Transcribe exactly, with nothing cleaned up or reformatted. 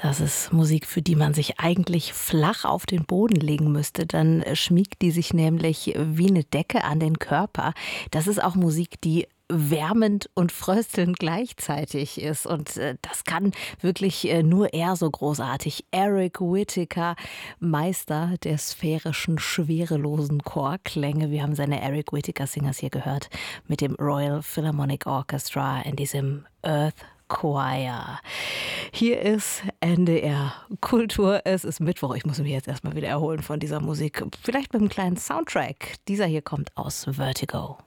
Das ist Musik, für die man sich eigentlich flach auf den Boden legen müsste. Dann schmiegt die sich nämlich wie eine Decke an den Körper. Das ist auch Musik, die wärmend und fröstelnd gleichzeitig ist. Und äh, das kann wirklich äh, nur er so großartig. Eric Whitacre, Meister der sphärischen, schwerelosen Chorklänge. Wir haben seine Eric Whitacre Singers hier gehört mit dem Royal Philharmonic Orchestra in diesem Earth Choir. Hier ist N D R Kultur. Es ist Mittwoch. Ich muss mich jetzt erstmal wieder erholen von dieser Musik. Vielleicht mit einem kleinen Soundtrack. Dieser hier kommt aus Vertigo.